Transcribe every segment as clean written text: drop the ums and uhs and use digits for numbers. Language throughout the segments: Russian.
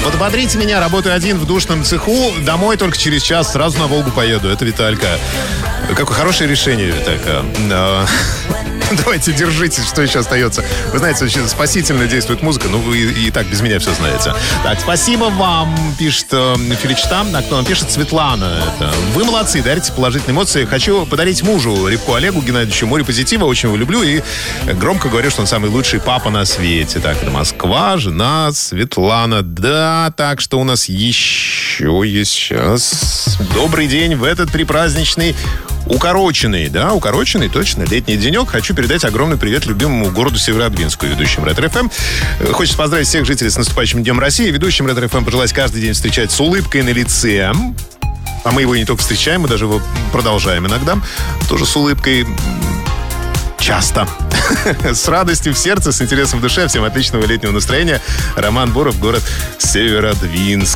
Подбодрите меня, работаю один в душном цеху, домой только через час, сразу на Волгу поеду. Это Виталька. Какое хорошее решение, Виталька. Давайте, держитесь, что еще остается. Вы знаете, очень спасительно действует музыка. Ну, вы и так без меня все знаете. Так, спасибо вам, пишет Филичта. А кто нам пишет? Светлана. Это. Вы молодцы, дарите положительные эмоции. Хочу подарить мужу, Рябко Олегу Геннадьевичу, море позитива. Очень его люблю и громко говорю, что он самый лучший папа на свете. Так, это Москва, жена Светлана. Да, так что у нас еще есть сейчас. Добрый день в этот припраздничный укороченный, да, укороченный, точно, летний денек. Хочу передать огромный привет любимому городу Северодвинску, ведущим Ретро-ФМ. Хочется поздравить всех жителей с наступающим Днем России. Ведущим Ретро-ФМ пожелать каждый день встречать с улыбкой на лице. А мы его не только встречаем, мы даже его продолжаем иногда. Тоже с улыбкой. Часто. С радостью в сердце, с интересом в душе. Всем отличного летнего настроения. Роман Буров, город Северодвинск.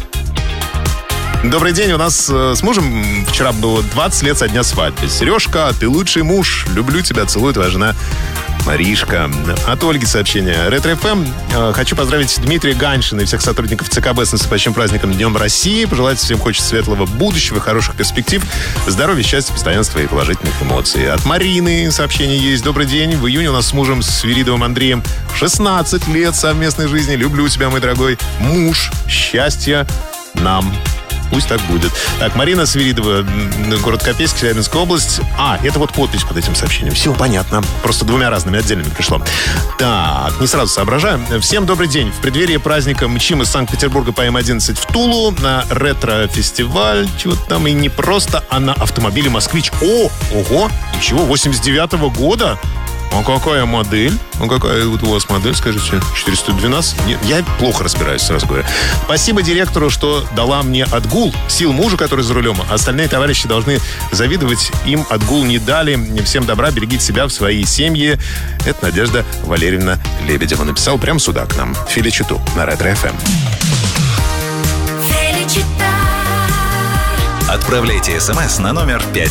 Добрый день. У нас с мужем вчера было 20 лет со дня свадьбы. Сережка, ты лучший муж. Люблю тебя, целую, твоя жена Маришка. От Ольги сообщение. Ретро-ФМ. Хочу поздравить Дмитрия Ганьшина и всех сотрудников ЦКБ с наступающим праздником Днем России. Пожелать всем хочется светлого будущего, хороших перспектив, здоровья, счастья, постоянства и положительных эмоций. От Марины сообщение есть. Добрый день. В июне у нас с мужем Свиридовым Андреем 16 лет совместной жизни. Люблю тебя, мой дорогой муж. Счастья нам. Пусть так будет. Так, Марина Свиридова, город Копейск, Челябинская область. Это вот подпись под этим сообщением. Все понятно. Просто двумя разными отдельными пришло. Так, не сразу соображаем. Всем добрый день. В преддверии праздника мчим из Санкт-Петербурга по М11 в Тулу на ретро-фестиваль. Чего там и не просто, а на автомобиле «Москвич». Ого, ничего, 89-го года? А какая модель? Какая вот у вас модель, скажите? 412? Нет, я плохо разбираюсь, сразу говорю. Спасибо директору, что дала мне отгул. Сил мужа, который за рулем. Остальные товарищи должны завидовать. Им отгул не дали. Всем добра, берегите себя в своей семье. Это Надежда Валерьевна Лебедева написал прямо сюда к нам. Филичиту на Ретро-ФМ. Отправляйте смс на номер 5